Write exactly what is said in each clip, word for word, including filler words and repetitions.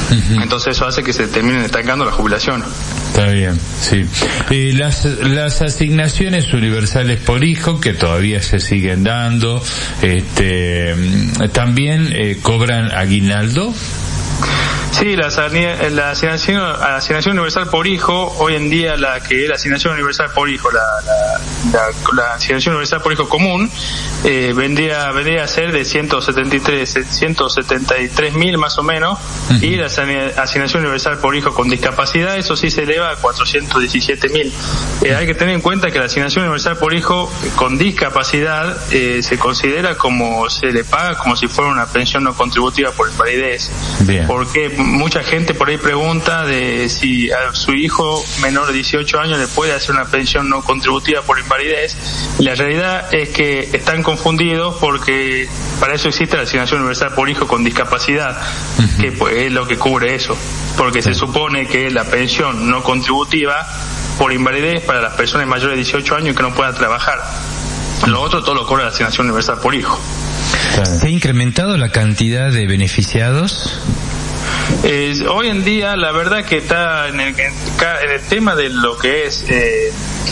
Uh-huh. Entonces eso hace que se terminen estancando las jubilaciones. Está bien, sí. Eh, las, las asignaciones universales por hijo, que todavía se siguen dando, este, también eh, cobran aguinaldo. Sí, la, la asignación, la asignación universal por hijo, hoy en día la que es la asignación universal por hijo, la, la, la, la asignación universal por hijo común, eh, vendría, vendría a ser de ciento setenta y tres mil más o menos, uh-huh. y la asignación universal por hijo con discapacidad, eso sí se eleva a cuatrocientos diecisiete mil. Eh, hay que tener en cuenta que la asignación universal por hijo con discapacidad eh, se considera como, se le paga como si fuera una pensión no contributiva por invalidez. Bien. Porque mucha gente por ahí pregunta de si a su hijo menor de dieciocho años le puede hacer una pensión no contributiva por invalidez. La realidad es que están confundidos porque para eso existe la asignación universal por hijo con discapacidad, uh-huh. que pues, es lo que cubre eso, porque se supone que la pensión no contributiva por invalidez para las personas mayores de dieciocho años que no puedan trabajar. Lo otro todo lo cobra la asignación universal por hijo. ¿Se ha incrementado la cantidad de beneficiados? Eh, hoy en día la verdad que está en el, en el tema de lo que es eh,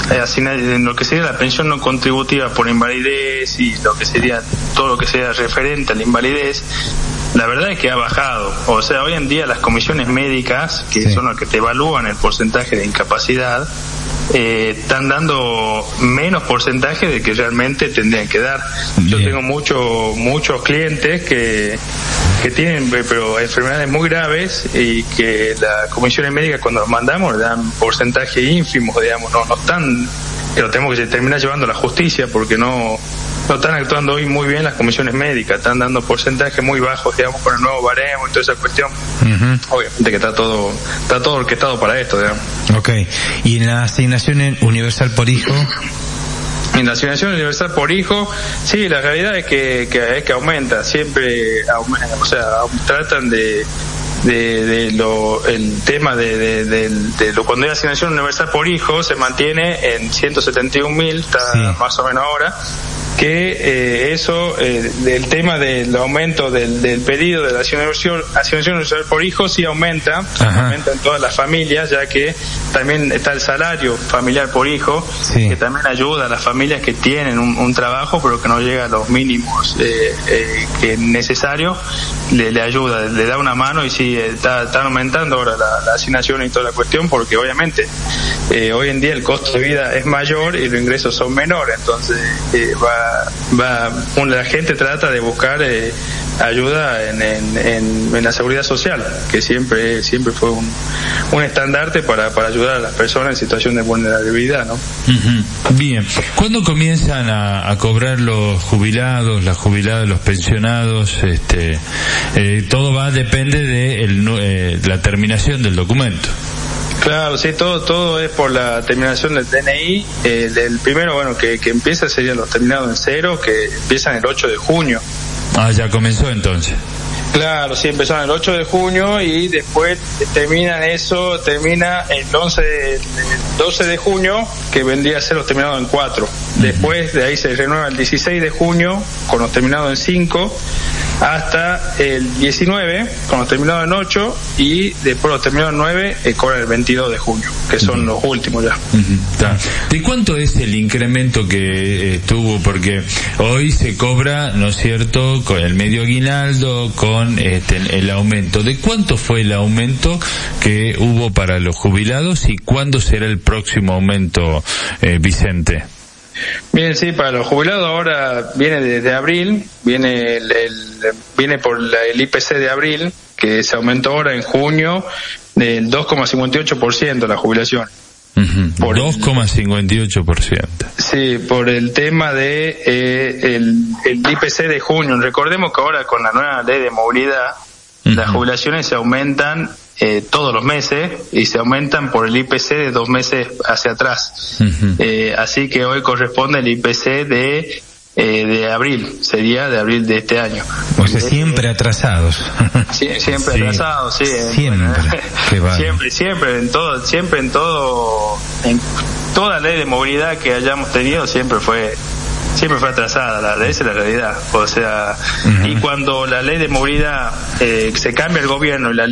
en lo que sería la pensión no contributiva por invalidez y lo que sería todo lo que sea referente a la invalidez, la verdad es que ha bajado. O sea, hoy en día las comisiones médicas, que sí. son las que te evalúan el porcentaje de incapacidad, eh, están dando menos porcentaje de que realmente tendrían que dar. Bien. Yo tengo muchos muchos clientes que que tienen pero enfermedades muy graves y que las comisiones médicas cuando los mandamos le dan porcentaje ínfimo, digamos, no no están, que lo tenemos que terminar llevando a la justicia porque no no están actuando hoy muy bien las comisiones médicas, están dando porcentajes muy bajos, digamos, con el nuevo baremo y toda esa cuestión. Uh-huh. Obviamente que está todo está todo orquestado para esto, digamos. Okay. ¿Y en la asignación universal por hijo? En la asignación universal por hijo, sí, la realidad es que, que, es que aumenta, siempre aumenta, o sea, tratan de de, de lo el tema de, de, de, de lo cuando hay asignación universal por hijo se mantiene en ciento setenta y un mil, está sí. más o menos ahora, que eh, eso, eh, el tema del aumento del, del pedido de la asignación, asignación universal por hijo sí aumenta, Ajá. aumenta en todas las familias, ya que también está el salario familiar por hijo, sí. que también ayuda a las familias que tienen un, un trabajo pero que no llega a los mínimos eh, eh, que es necesario, le, le ayuda, le da una mano y sí, está, está aumentando ahora la, la asignación y toda la cuestión, porque obviamente eh, hoy en día el costo de vida es mayor y los ingresos son menores, entonces eh, va va una, la gente trata de buscar eh, ayuda en, en, en, en la seguridad social, que siempre siempre fue un, un estandarte para, para ayudar a las personas en situación de vulnerabilidad, ¿no? Uh-huh. Bien. ¿Cuándo comienzan a, a cobrar los jubilados, las jubiladas, los pensionados? Este, eh, todo va depende de el, eh, la terminación del documento. Claro, sí, todo todo es por la terminación del D N I. Eh, el primero, bueno, que, que empieza serían los terminados en cero, que empiezan el ocho de junio. Ah, ya comenzó entonces. Claro, sí, empezaron el ocho de junio y después terminan eso, termina el once de, el doce de junio, que vendría a ser los terminados en cuatro. Después de ahí se renueva el dieciséis de junio con los terminados en cinco, hasta el diecinueve con los terminados en ocho, y después los terminados en nueve eh, cobran el veintidós de junio, que son uh-huh. los últimos ya. Uh-huh. ¿De cuánto es el incremento que eh, tuvo? Porque hoy se cobra, ¿no es cierto?, con el medio aguinaldo, con este, el aumento. ¿De cuánto fue el aumento que hubo para los jubilados y cuándo será el próximo aumento, eh, Vicente? Bien, sí, para los jubilados ahora viene desde abril, viene el, el viene por la, el I P C de abril, que se aumentó ahora en junio del dos coma cincuenta y ocho por ciento la jubilación. Uh-huh. dos coma cincuenta y ocho por ciento. Sí, por el tema de eh, el, el I P C de junio. Recordemos que ahora con la nueva ley de movilidad, uh-huh. las jubilaciones se aumentan Eh, todos los meses y se aumentan por el I P C de dos meses hacia atrás. Uh-huh. Eh, así que hoy corresponde el I P C de eh, de abril, sería de abril de este año. O sea, siempre atrasados. Sí, siempre sí. atrasados, sí. Siempre. Bueno, siempre, siempre, en todo, siempre en todo, en toda ley de movilidad que hayamos tenido siempre fue siempre fue atrasada, la, esa es la realidad. O sea, uh-huh. y cuando la ley de movilidad eh, se cambia el gobierno y la